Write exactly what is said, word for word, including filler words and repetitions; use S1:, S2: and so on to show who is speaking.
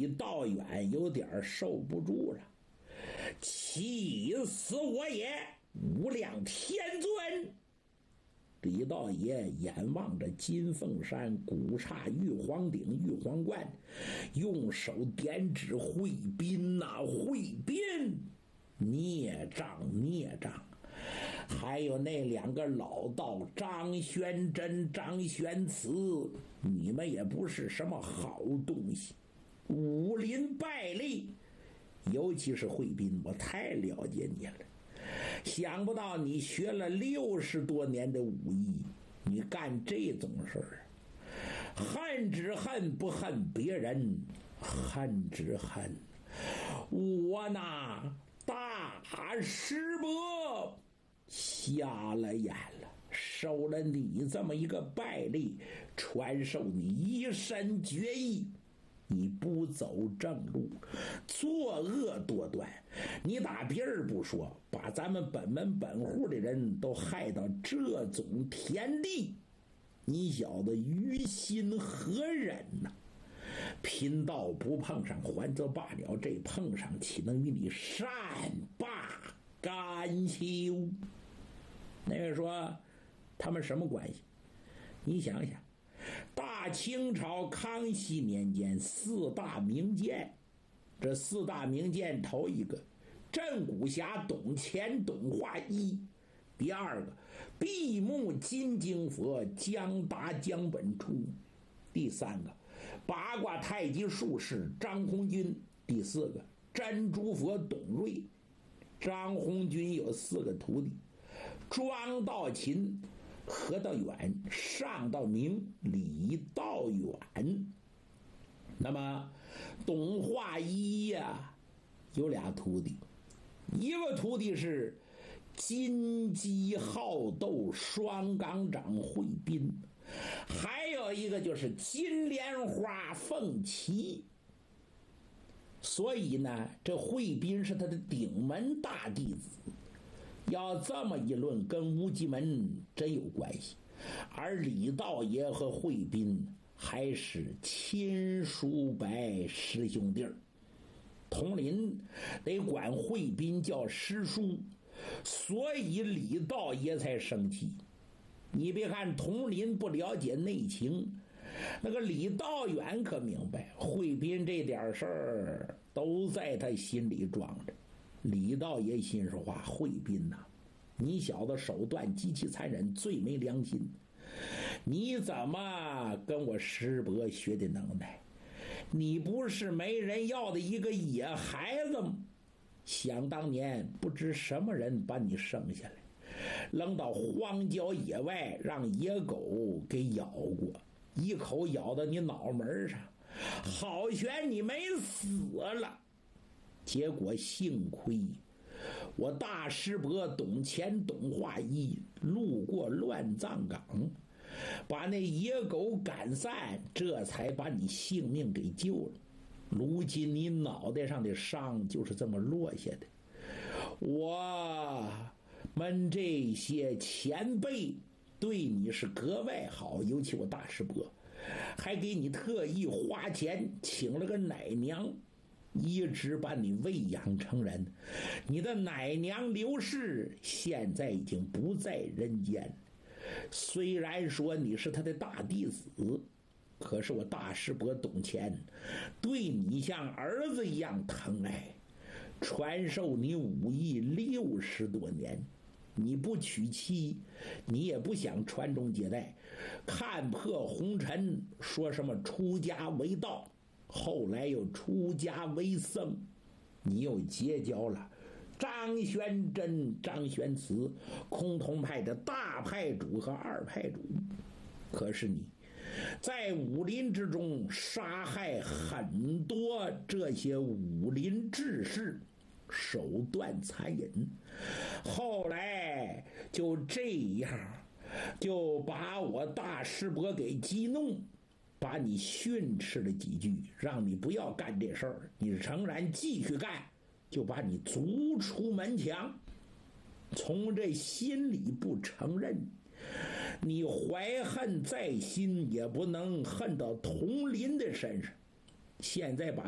S1: 道远有点受不住了，气死我也！无量天尊！李道爷眼望着金凤山古刹玉皇顶玉皇观，用手点指汇宾呐、啊，汇宾！孽障孽障！还有那两个老道张玄真、张玄慈，你们也不是什么好东西，武林败类。尤其是汇宾，我太了解你了。想不到你学了六十多年的武艺，你干这种事儿，恨只恨不恨别人，恨只恨我那大师伯瞎了眼了，收了你这么一个败类，传授你一身绝艺。你不走正路，作恶多端，你打别人不说，把咱们本门本户的人都害到这种田地，你小子于心何忍呢？贫道不碰上还则罢了，这碰上岂能与你善罢甘休？那个说他们什么关系？你想想，大清朝康熙年间四大名剑，这四大名剑头一个镇古侠董乾董化一，第二个闭目金睛佛江达江本初，第三个八卦太极术士张红军，第四个珍珠佛董瑞。张红军有四个徒弟，庄道勤、何道远、上道明、李道远。那么董化一呀、啊、有俩徒弟，一个徒弟是金鸡好斗双钢掌汇宾，还有一个就是金莲花凤旗。所以呢，这汇宾是他的顶门大弟子。要这么一论，跟无极门真有关系。而李道爷和汇宾还是亲叔伯师兄弟儿，统领得管汇宾叫师叔，所以李道爷才生气。你别看统领不了解内情，那个李道远可明白，汇宾这点事儿都在他心里装着。李道爷心说话，汇宾呐、啊，你小子手段极其残忍，最没良心，你怎么跟我师伯学的能耐？你不是没人要的一个野孩子吗？想当年不知什么人把你生下来，扔到荒郊野外，让野狗给咬过，一口咬到你脑门上，好悬你没死了。结果幸亏我大师伯董乾董化一路过乱葬岗，把那野狗赶散，这才把你性命给救了。如今你脑袋上的伤就是这么落下的。我们这些前辈对你是格外好，尤其我大师伯还给你特意花钱请了个奶娘，一直把你喂养成人。你的奶娘刘氏现在已经不在人间，虽然说你是他的大弟子，可是我大师伯董乾对你像儿子一样疼爱，传授你武艺六十多年。你不娶妻，你也不想传宗接代，看破红尘，说什么出家为道，后来又出家为僧，你又结交了张玄真、张玄慈，崆峒派的大派主和二派主。可是你在武林之中杀害很多这些武林志士，手段残忍，后来就这样就把我大师伯给激怒，把你训斥了几句，让你不要干这事儿，你仍然继续干，就把你逐出门墙。从这心里不承认，你怀恨在心，也不能恨到同林的身上。现在把